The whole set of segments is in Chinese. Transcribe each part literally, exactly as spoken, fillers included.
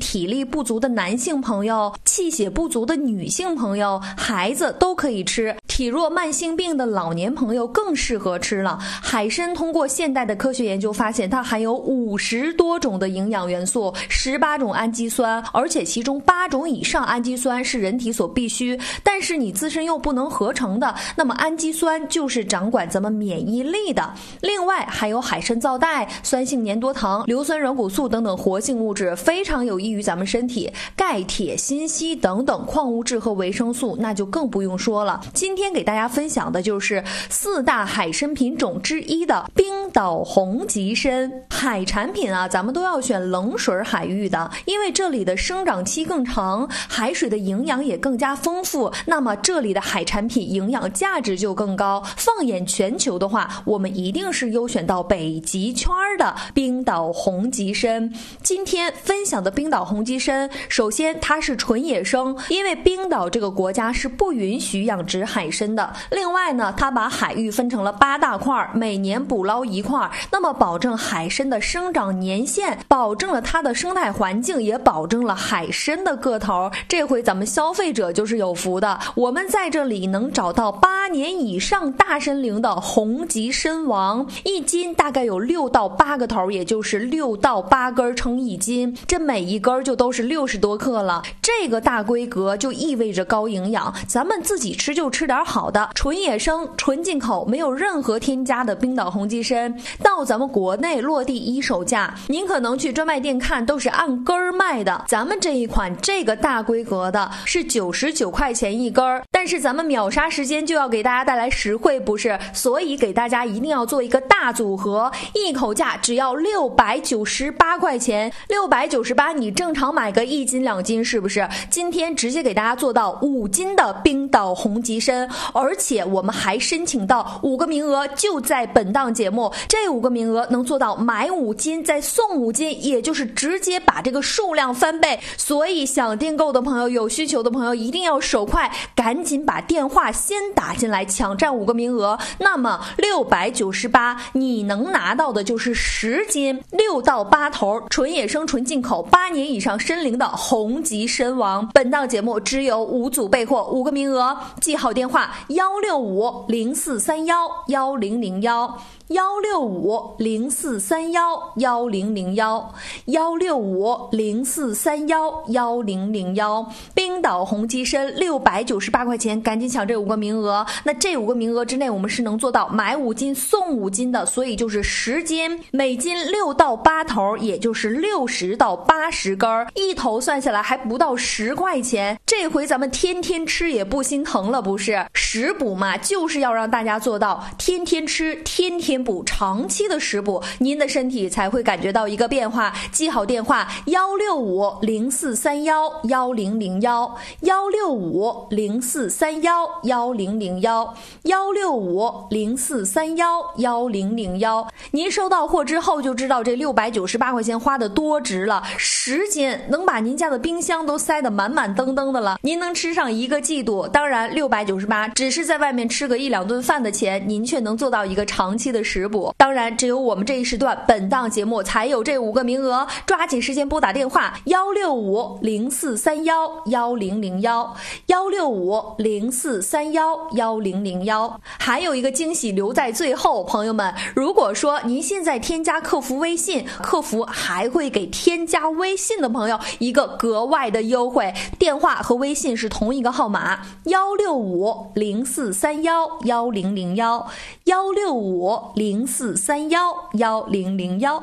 体力不足的男性朋友、气血不足的女性朋友、孩子都可以吃，体弱慢性病的老年朋友更适合吃了。海参通过现代的科学研究发现，它含有五十多种的营养元素，十八种氨基酸，而且其中八种以上氨基酸是人体所必须，但是你自身又不能合成的，那么氨基酸就是掌管咱们免疫力的。另外还有海参皂苷、酸性粘多糖、硫酸软骨素等等活性物质，非常有益于咱们身体。钙、铁、锌、硒等等矿物质和维生素那就更不用说了。今天给大家分享的就是四大海参品种之一的冰岛红极参。海产品啊，咱们都要选冷水海域的，因为这里的生长期更长，海水的营养也更加丰富，那么这里的海产品营养价值就更高。放眼全球的话，我们一定是优选到北极圈的冰岛红极参。今天分享的冰岛红极参，首先它是纯野生，因为冰岛这个国家是不允许养殖海参的。另外呢，它把海域分成了八大块，每年捕捞一块，那么保证海参的生长年限，保证了它的生态环境，也保证了海参的个头。这回咱们消费者就是有福的，我们在这里能找到八年以上大参龄的红极参王，一斤大概有六到八个头，也就是六到八根称一斤，这每一根就都是六十多克了。这个大规格就意味着高营养，咱们自己吃就吃点好的，纯野生、纯进口，没有任何添加的冰岛红极参，到咱们国内落地一手价，您可能去专卖店看都是按根儿卖的，咱们这一款这个大规格的是九十九块钱一根儿，但是咱们秒杀时间就要给大家带来实惠，不是？所以给大家一定要做一个大组合，一口价只要六百九十八块钱，六百九十八你正常买个一斤两斤是不是？今天直接给大家做到五斤的冰岛红极参，而且我们还申请到五个名额，就在本档节目，这五个名额能做到买五斤再送五斤，也就是直接把这个数量翻倍。所以想订购的朋友，有需求的朋友一定要手快，赶紧把电话先打进来，抢占五个名额。那么六百九十八你能拿到的就是十斤，六到八头，纯野生、纯进口，八年以上参龄的红极参王。本档节目只有五组备货，五个名额，记好电话幺六五零四三幺幺零零幺。幺六五零四三幺幺零零幺幺六五零四三幺幺零零幺，冰岛红极参六百九十八块钱，赶紧抢这五个名额。那这五个名额之内，我们是能做到买五斤送五斤的，所以就是十斤，每斤六到八头，也就是六十到八十根，一头算下来还不到十块钱。这回咱们天天吃也不心疼了，不是？食补嘛，就是要让大家做到天天吃，天天补，长期的食补，您的身体才会感觉到一个变化。记好电话幺六五零四三幺幺零零幺幺六五零四三幺幺零零幺幺六五零四三幺幺零零幺。您收到货之后就知道这六百九十八块钱花的多值了，十斤能把您家的冰箱都塞得满满登登的了，您能吃上一个季度。当然六百九十八只是在外面吃个一两顿饭的钱，您却能做到一个长期的食补。当然只有我们这一时段本档节目才有这五个名额，抓紧时间拨打电话幺六五零四三幺幺零零幺幺六五零四三幺幺零零幺。还有一个惊喜留在最后，朋友们，如果说您现在添加客服微信，客服还会给添加微信的朋友一个格外的优惠，电话和微信是同一个号码幺六五零四三幺幺零零幺幺六五零四三幺幺零零幺。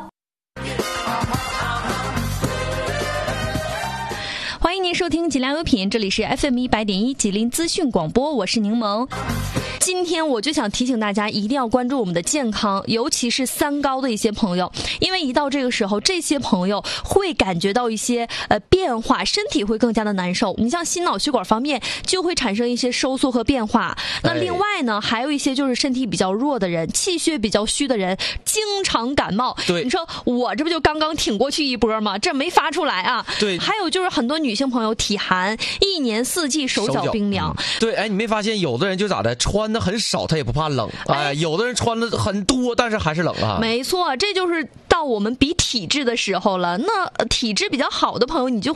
欢迎您收听吉良有品，这里是 F M 一百点一吉林资讯广播，我是柠檬。今天我就想提醒大家一定要关注我们的健康，尤其是三高的一些朋友，因为一到这个时候，这些朋友会感觉到一些呃变化，身体会更加的难受。你像心脑血管方面就会产生一些收缩和变化。那另外呢，还有一些就是身体比较弱的人，气血比较虚的人，经常感冒。 对， 你说我这不就刚刚挺过去一波吗？这没发出来啊。 对， 还有就是很多女性朋友体寒，一年四季手脚冰凉。 嗯、对，哎，你没发现有的人就咋的，穿的很少，他也不怕冷，哎，哎有的人穿的很多，但是还是冷啊。 没错，这就是到我们比体质的时候了。那体质比较好的朋友，你就